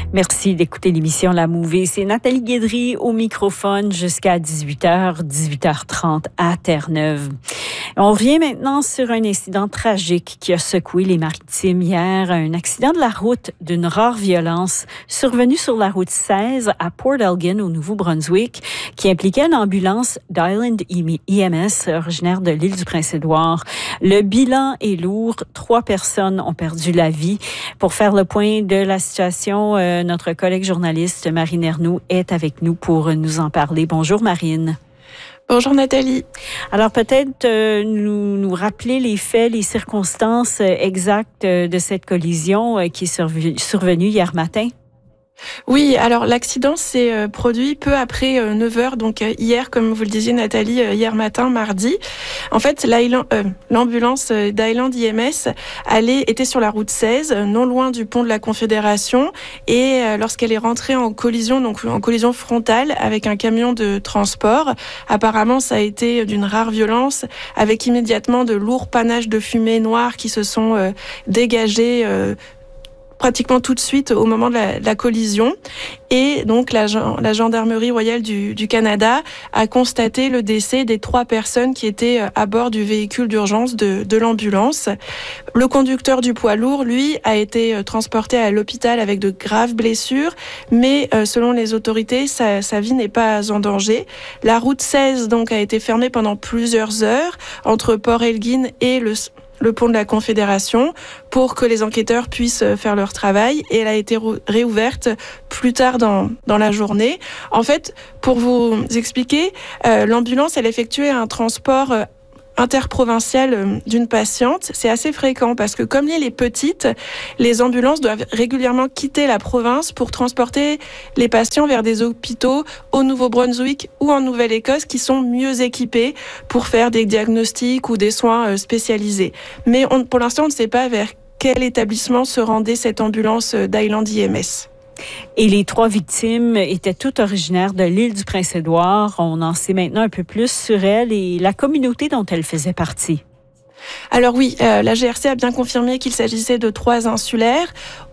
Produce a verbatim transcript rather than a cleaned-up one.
Merci d'écouter l'émission La Mouvée. C'est Nathalie Guédry au microphone jusqu'à dix-huit heures, dix-huit heures trente à Terre-Neuve. On revient maintenant sur un incident tragique qui a secoué les Maritimes hier. Un accident de la route d'une rare violence survenu sur la route seize à Port Elgin au Nouveau-Brunswick qui impliquait une ambulance d'Island E M S originaire de l'île du Prince-Édouard. Le bilan est lourd. Trois personnes ont perdu la vie. Pour faire le point de la situation, euh, notre collègue journaliste Marine Ernoult est avec nous pour nous en parler. Bonjour Marine. Bonjour Nathalie. Alors peut-être euh, nous, nous rappeler les faits, les circonstances exactes de cette collision euh, qui est survenue, survenue hier matin. Oui, alors l'accident s'est euh, produit peu après euh, neuf heures, donc euh, hier, comme vous le disiez Nathalie, euh, hier matin, mardi. En fait, euh, l'ambulance euh, d'Island E M S allait, était sur la route seize, euh, non loin du pont de la Confédération, et euh, lorsqu'elle est rentrée en collision, donc en collision frontale avec un camion de transport, apparemment ça a été d'une rare violence, avec immédiatement de lourds panaches de fumée noire qui se sont euh, dégagés euh, pratiquement tout de suite au moment de la, de la collision. Et donc, la, la Gendarmerie royale du, du Canada a constaté le décès des trois personnes qui étaient à bord du véhicule d'urgence de, de l'ambulance. Le conducteur du poids lourd, lui, a été transporté à l'hôpital avec de graves blessures, mais euh, selon les autorités, sa, sa vie n'est pas en danger. La route seize, donc, a été fermée pendant plusieurs heures entre Port Elgin et le le pont de la Confédération pour que les enquêteurs puissent faire leur travail, et elle a été réouverte plus tard dans, dans la journée. En fait, pour vous expliquer, euh, l'ambulance, elle effectuait un transport euh, interprovinciale d'une patiente. C'est assez fréquent parce que comme l'île est petite, les ambulances doivent régulièrement quitter la province pour transporter les patients vers des hôpitaux au Nouveau-Brunswick ou en Nouvelle-Écosse qui sont mieux équipés pour faire des diagnostics ou des soins spécialisés. Mais on, pour l'instant, on ne sait pas vers quel établissement se rendait cette ambulance d'Island E M S. Et les trois victimes étaient toutes originaires de l'île du Prince-Édouard. On en sait maintenant un peu plus sur elles et la communauté dont elles faisaient partie. Alors oui, euh, la G R C a bien confirmé qu'il s'agissait de trois insulaires.